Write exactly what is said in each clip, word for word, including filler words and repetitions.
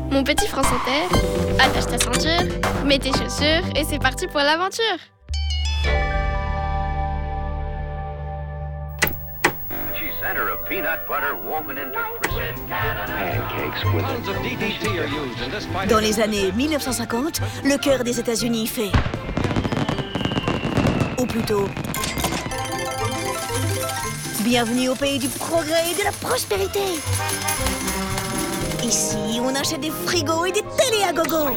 Mon petit France Inter, attache ta ceinture, mets tes chaussures et c'est parti pour l'aventure. Center of peanut butter woven into crisp pancakes with Dans les années mille neuf cent cinquante, le cœur des États-Unis fait... Ou plutôt... Bienvenue au pays du progrès et de la prospérité. Ici, on achète des frigos et des télés à gogo.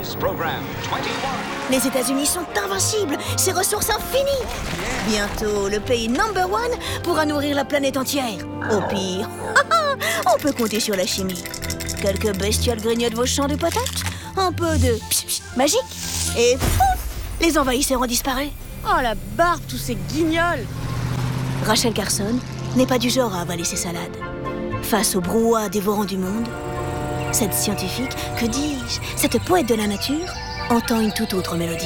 Les États-Unis sont invincibles, ses ressources infinies. Bientôt, le pays number one pourra nourrir la planète entière. Au pire, on peut compter sur la chimie. Quelques bestioles grignotent vos champs de patates, un peu de pss, pss, magique, et pouf, les envahisseurs ont disparu. Oh la barbe, tous ces guignols! Rachel Carson n'est pas du genre à avaler ses salades. Face au brouhaha dévorant du monde, cette scientifique, que dis-je, cette poète de la nature, entend une toute autre mélodie.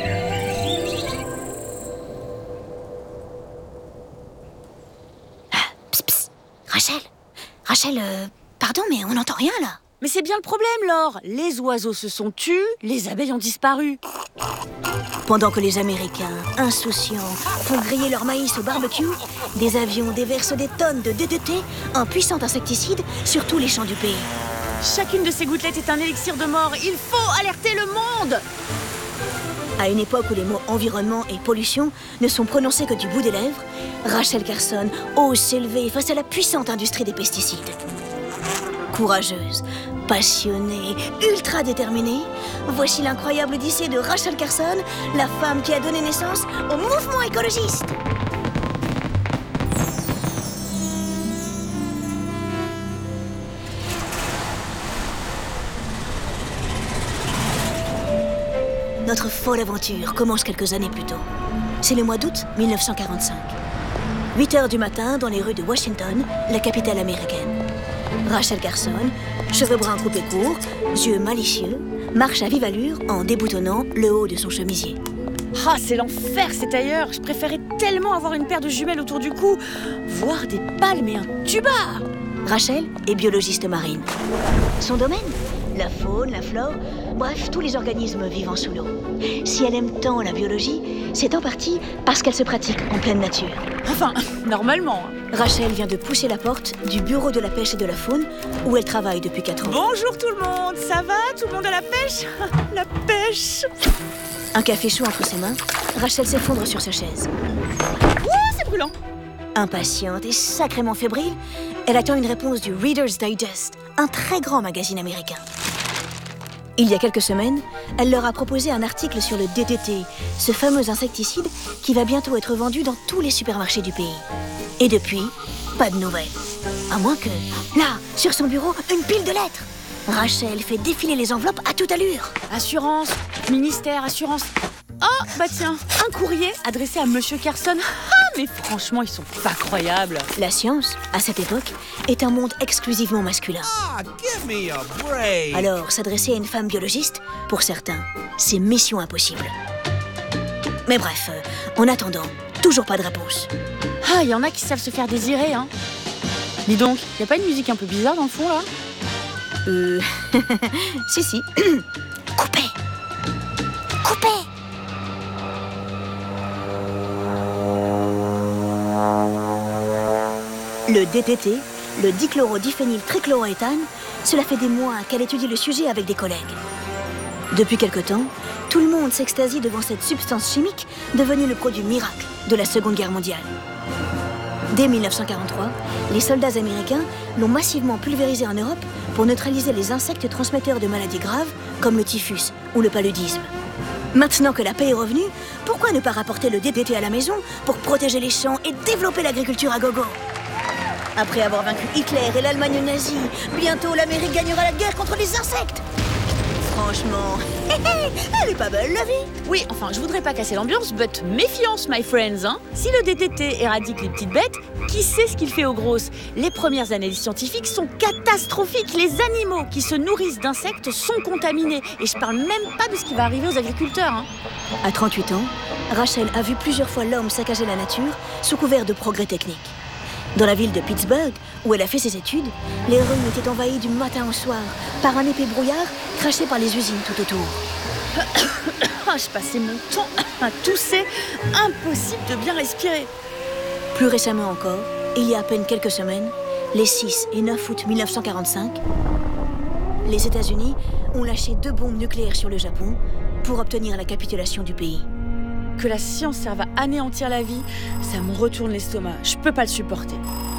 Ah, pss, pss. Rachel, Rachel, euh, pardon, mais on n'entend rien là. Mais c'est bien le problème, Laure. Les oiseaux se sont tus, les abeilles ont disparu. Pendant que les Américains, insouciants, font griller leur maïs au barbecue, des avions déversent des tonnes de D D T, un puissant insecticide, sur tous les champs du pays. Chacune de ces gouttelettes est un élixir de mort. Il faut alerter le monde! À une époque où les mots environnement et pollution ne sont prononcés que du bout des lèvres, Rachel Carson ose s'élever face à la puissante industrie des pesticides. Courageuse, passionnée, ultra déterminée, voici l'incroyable odyssée de Rachel Carson, la femme qui a donné naissance au mouvement écologiste. Notre folle aventure commence quelques années plus tôt. C'est le mois d'août mille neuf cent quarante-cinq. huit heures du matin dans les rues de Washington, la capitale américaine. Rachel Carson, cheveux bruns coupés courts, yeux malicieux, marche à vive allure en déboutonnant le haut de son chemisier. Ah, c'est l'enfer, c'est ailleurs. Je préférais tellement avoir une paire de jumelles autour du cou, voir des palmes et un tuba. Rachel est biologiste marine. Son domaine ? La faune, la flore, bref, tous les organismes vivant sous l'eau. Si elle aime tant la biologie, c'est en partie parce qu'elle se pratique en pleine nature. Enfin, normalement. Rachel vient de pousser la porte du bureau de la pêche et de la faune, où elle travaille depuis quatre ans. Bonjour tout le monde, ça va? Tout le monde à la pêche? La pêche! Un café chaud entre ses mains, Rachel s'effondre sur sa chaise. Ouh, c'est brûlant! Impatiente et sacrément fébrile, elle attend une réponse du Reader's Digest, un très grand magazine américain. Il y a quelques semaines, elle leur a proposé un article sur le D D T, ce fameux insecticide qui va bientôt être vendu dans tous les supermarchés du pays. Et depuis, pas de nouvelles. À moins que, là, sur son bureau, une pile de lettres. Rachel fait défiler les enveloppes à toute allure. Assurance, ministère, assurance. Oh, bah tiens, un courrier adressé à Monsieur Carson. Ah, mais franchement, ils sont pas croyables. La science, à cette époque, est un monde exclusivement masculin. Ah, give me a break. Alors, s'adresser à une femme biologiste, pour certains, c'est mission impossible. Mais bref, euh, en attendant, toujours pas de réponse. Ah, il y en a qui savent se faire désirer, hein. Dis donc, y a pas une musique un peu bizarre dans le fond, là? Euh... si, si. Coupez. Coupez. Le D D T, le dichlorodiphényltrichloroéthane, cela fait des mois qu'elle étudie le sujet avec des collègues. Depuis quelque temps, tout le monde s'extasie devant cette substance chimique devenue le produit miracle de la Seconde Guerre mondiale. Dès mille neuf cent quarante-trois, les soldats américains l'ont massivement pulvérisé en Europe pour neutraliser les insectes transmetteurs de maladies graves comme le typhus ou le paludisme. Maintenant que la paix est revenue, pourquoi ne pas rapporter le D D T à la maison pour protéger les champs et développer l'agriculture à gogo ? Après avoir vaincu Hitler et l'Allemagne nazie, bientôt l'Amérique gagnera la guerre contre les insectes. Franchement, elle est pas belle la vie. Oui, enfin, je voudrais pas casser l'ambiance, but méfiance, my friends, hein. Si le D D T éradique les petites bêtes, qui sait ce qu'il fait aux grosses? Les premières analyses scientifiques sont catastrophiques. Les animaux qui se nourrissent d'insectes sont contaminés. Et je parle même pas de ce qui va arriver aux agriculteurs, hein. À trente-huit ans, Rachel a vu plusieurs fois l'homme saccager la nature sous couvert de progrès techniques. Dans la ville de Pittsburgh, où elle a fait ses études, les rues étaient envahies du matin au soir par un épais brouillard craché par les usines tout autour. Je passais mon temps à tousser, impossible de bien respirer. Plus récemment encore, il y a à peine quelques semaines, les six et neuf août mille neuf cent quarante-cinq, les États-Unis ont lâché deux bombes nucléaires sur le Japon pour obtenir la capitulation du pays. Que la science serve à anéantir la vie, ça me retourne l'estomac. Je peux pas le supporter.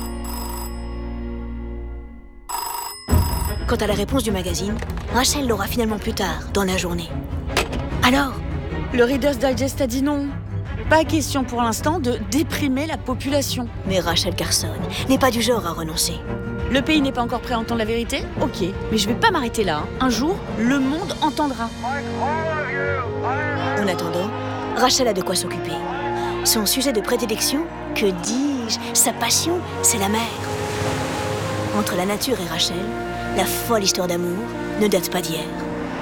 Quant à la réponse du magazine, Rachel l'aura finalement plus tard, dans la journée. Alors, le Reader's Digest a dit non. Pas question pour l'instant de déprimer la population. Mais Rachel Carson n'est pas du genre à renoncer. Le pays n'est pas encore prêt à entendre la vérité? Ok, mais je vais pas m'arrêter là. Hein. Un jour, le monde entendra. En attendant, Rachel a de quoi s'occuper. Son sujet de prédilection, que dis-je, sa passion, c'est la mer. Entre la nature et Rachel, la folle histoire d'amour ne date pas d'hier.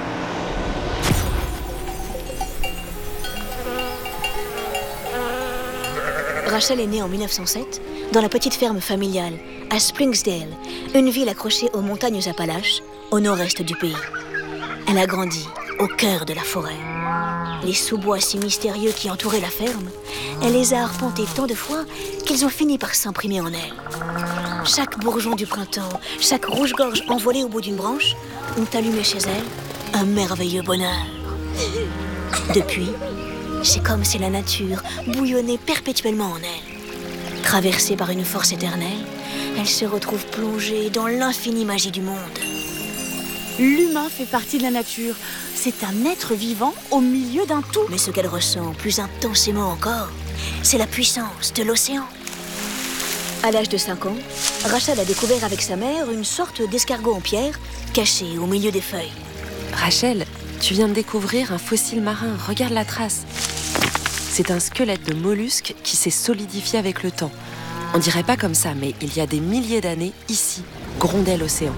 Rachel est née en mille neuf cent sept dans la petite ferme familiale à Springsdale, une ville accrochée aux montagnes Appalaches, au nord-est du pays. Elle a grandi au cœur de la forêt. Les sous-bois si mystérieux qui entouraient la ferme, elle les a arpentés tant de fois qu'ils ont fini par s'imprimer en elle. Chaque bourgeon du printemps, chaque rouge-gorge envolée au bout d'une branche ont allumé chez elle un merveilleux bonheur. Depuis, c'est comme si la nature bouillonnait perpétuellement en elle. Traversée par une force éternelle, elle se retrouve plongée dans l'infinie magie du monde. L'humain fait partie de la nature. C'est un être vivant au milieu d'un tout. Mais ce qu'elle ressent plus intensément encore, c'est la puissance de l'océan. À l'âge de cinq ans, Rachel a découvert avec sa mère une sorte d'escargot en pierre caché au milieu des feuilles. Rachel, tu viens de découvrir un fossile marin. Regarde la trace. C'est un squelette de mollusque qui s'est solidifié avec le temps. On dirait pas comme ça, mais il y a des milliers d'années, ici, grondait l'océan.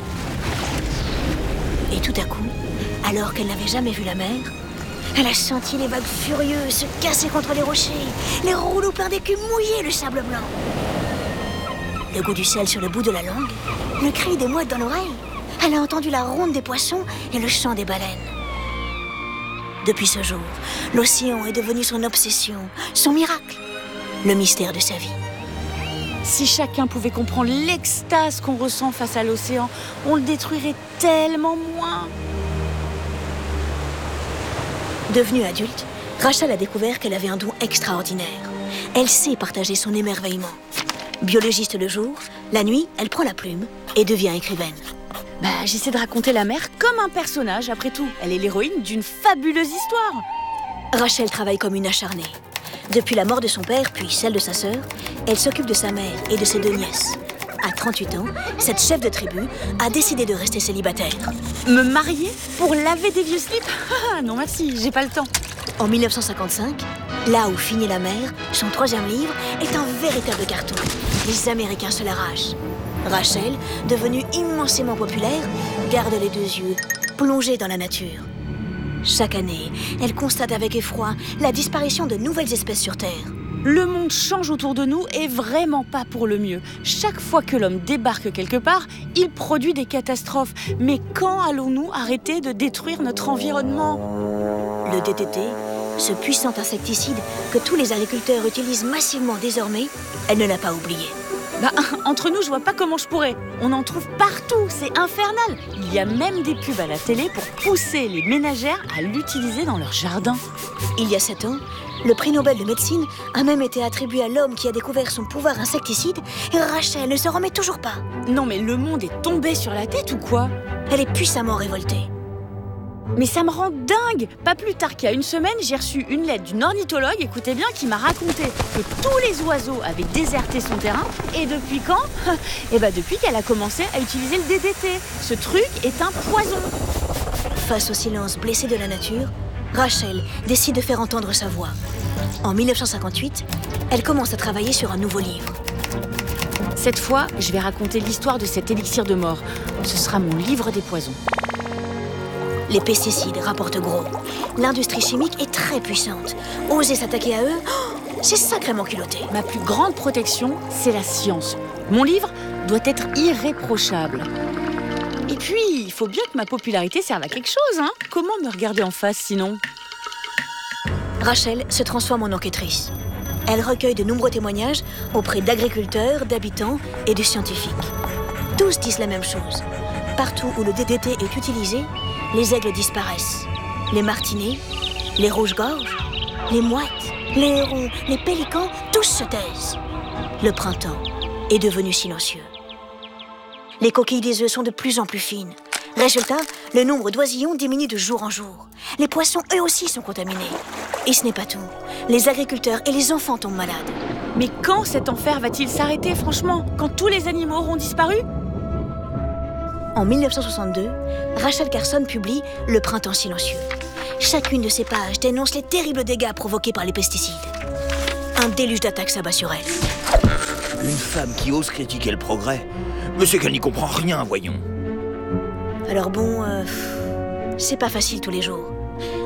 Et tout à coup, alors qu'elle n'avait jamais vu la mer, elle a senti les vagues furieuses se casser contre les rochers, les rouleaux pleins d'écume mouiller le sable blanc. Le goût du sel sur le bout de la langue, le cri des mouettes dans l'oreille. Elle a entendu la ronde des poissons et le chant des baleines. Depuis ce jour, l'océan est devenu son obsession, son miracle, le mystère de sa vie. Si chacun pouvait comprendre l'extase qu'on ressent face à l'océan, on le détruirait tellement moins. Devenue adulte, Rachel a découvert qu'elle avait un don extraordinaire. Elle sait partager son émerveillement. Biologiste le jour, la nuit, elle prend la plume et devient écrivaine. Bah, j'essaie de raconter la mer comme un personnage, après tout. Elle est l'héroïne d'une fabuleuse histoire. Rachel travaille comme une acharnée. Depuis la mort de son père, puis celle de sa sœur, elle s'occupe de sa mère et de ses deux nièces. À trente-huit ans, cette chef de tribu a décidé de rester célibataire. Me marier pour laver des vieux slips? Ah non merci, j'ai pas le temps. En mille neuf cent cinquante-cinq, Là où finit la mer, son troisième livre est un véritable carton. Les Américains se l'arrachent. Rachel, devenue immensément populaire, garde les deux yeux plongés dans la nature. Chaque année, elle constate avec effroi la disparition de nouvelles espèces sur Terre. Le monde change autour de nous et vraiment pas pour le mieux. Chaque fois que l'homme débarque quelque part, il produit des catastrophes. Mais quand allons-nous arrêter de détruire notre environnement ? Le D D T, ce puissant insecticide que tous les agriculteurs utilisent massivement désormais, elle ne l'a pas oublié. Bah, entre nous, je vois pas comment je pourrais. On en trouve partout, c'est infernal. Il y a même des pubs à la télé pour pousser les ménagères à l'utiliser dans leur jardin. Il y a sept ans, le prix Nobel de médecine a même été attribué à l'homme qui a découvert son pouvoir insecticide et Rachel ne se remet toujours pas. Non mais le monde est tombé sur la tête ou quoi ? Elle est puissamment révoltée. Mais ça me rend dingue! Pas plus tard qu'il y a une semaine, j'ai reçu une lettre d'une ornithologue, écoutez bien, qui m'a raconté que tous les oiseaux avaient déserté son terrain. Et depuis quand? Eh ben depuis qu'elle a commencé à utiliser le D D T. Ce truc est un poison. Face au silence blessé de la nature, Rachel décide de faire entendre sa voix. En mille neuf cent cinquante-huit, elle commence à travailler sur un nouveau livre. Cette fois, je vais raconter l'histoire de cet élixir de mort. Ce sera mon livre des poisons. Les pesticides rapportent gros. L'industrie chimique est très puissante. Oser s'attaquer à eux, oh, C'est sacrément culotté. Ma plus grande protection, c'est la science. Mon livre doit être irréprochable. Et puis, il faut bien que ma popularité serve à quelque chose, hein. Comment me regarder en face, sinon? Rachel se transforme en enquêtrice. Elle recueille de nombreux témoignages auprès d'agriculteurs, d'habitants et de scientifiques. Tous disent la même chose. Partout où le D D T est utilisé, les aigles disparaissent. Les martinets, les rouges-gorges, les mouettes, les hérons, les pélicans, tous se taisent. Le printemps est devenu silencieux. Les coquilles des œufs sont de plus en plus fines. Résultat, le nombre d'oisillons diminue de jour en jour. Les poissons, eux aussi, sont contaminés. Et ce n'est pas tout. Les agriculteurs et les enfants tombent malades. Mais quand cet enfer va-t-il s'arrêter, franchement? Quand tous les animaux auront disparu? En mille neuf cent soixante-deux, Rachel Carson publie Le printemps silencieux. Chacune de ces pages dénonce les terribles dégâts provoqués par les pesticides. Un déluge d'attaques s'abat sur elle. Une femme qui ose critiquer le progrès. Mais c'est qu'elle n'y comprend rien, voyons. Alors bon, euh, c'est pas facile tous les jours.